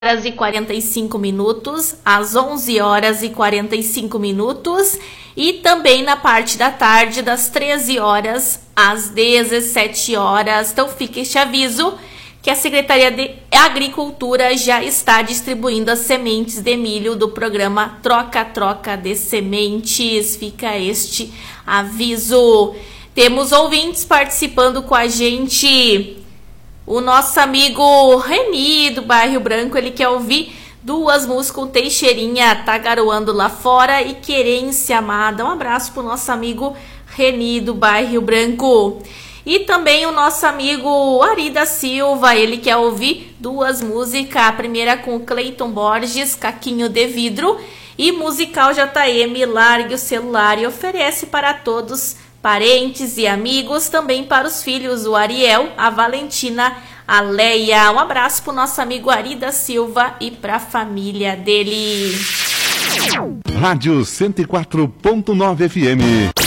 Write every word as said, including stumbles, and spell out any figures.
horas e quarenta e cinco minutos, às onze horas e quarenta e cinco minutos, e também na parte da tarde, das treze horas às dezessete horas. Então fica este aviso que a Secretaria de Agricultura já está distribuindo as sementes de milho do programa Troca-Troca de Sementes. Fica este aviso. Temos ouvintes participando com a gente. O nosso amigo Reni, do Bairro Branco, ele quer ouvir duas músicas com Teixeirinha, Tá Garoando Lá Fora e Querência Amada. Um abraço pro nosso amigo Reni, do Bairro Branco. E também o nosso amigo Ari da Silva, ele quer ouvir duas músicas. A primeira com Cleiton Borges, Caquinho de Vidro, e Musical J M, Largue o Celular, e oferece para todos, parentes e amigos, também para os filhos, o Ariel, a Valentina, a Leia. Um abraço para o nosso amigo Ari da Silva e para a família dele. Rádio cento e quatro ponto nove F M.